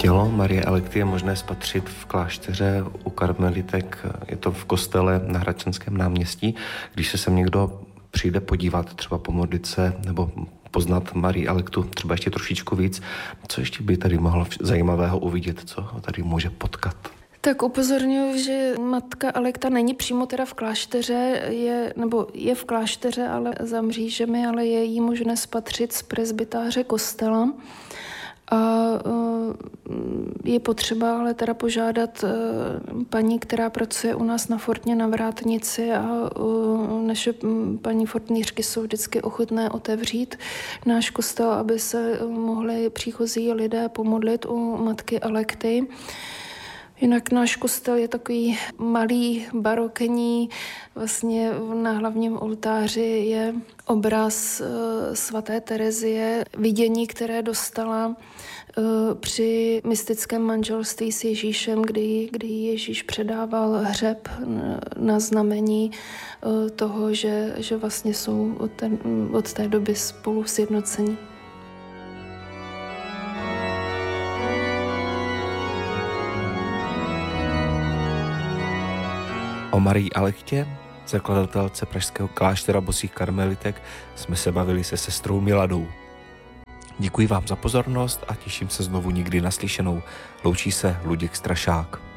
Tělo Marie Alekty je možné spatřit v klášteře u karmelitek, je to v kostele na Hradčanském náměstí. Když se sem někdo přijde podívat, třeba pomodlit se nebo poznat Marii Alektu třeba ještě trošičku víc, co ještě by tady mohlo zajímavého uvidět, co tady může potkat? Tak upozorňuji, že matka Alekta není přímo teda v klášteře, je v klášteře, ale za mřížemi, ale je jí možné spatřit z presbytáře kostela. A je potřeba ale teda požádat paní, která pracuje u nás na Fortně na Vrátnici, a naše paní fortnířky jsou vždycky ochotné otevřít náš kostel, aby se mohli příchozí lidé pomodlit u matky Alekty. Jinak náš kostel je takový malý, barokní, vlastně na hlavním oltáři je obraz svaté Terezie, vidění, které dostala při mystickém manželství s Ježíšem, kdy Ježíš předával hřeb na znamení toho, že vlastně jsou od té doby spolu sjednocení. O Marii Alektě, zakladatelce pražského kláštera bosých karmelitek, jsme se bavili se sestrou Miladou. Děkuji vám za pozornost a těším se znovu někdy naslyšenou. Loučí se Luděk Strašák.